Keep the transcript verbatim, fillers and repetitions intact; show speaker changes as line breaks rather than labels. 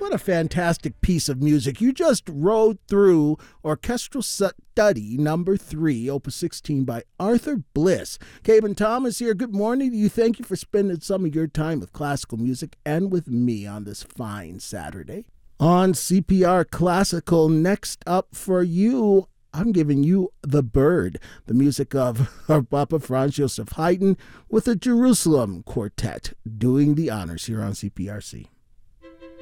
what a fantastic piece of music. You just rode through Orchestral Study number three, Opus sixteen by Arthur Bliss. Caben Thomas here. Good morning to you. Thank you for spending some of your time with classical music and with me on this fine Saturday. On C P R Classical, next up for you, I'm giving you The Bird, the music of our Papa Franz Joseph Haydn with the Jerusalem Quartet, doing the honors here on C P R C.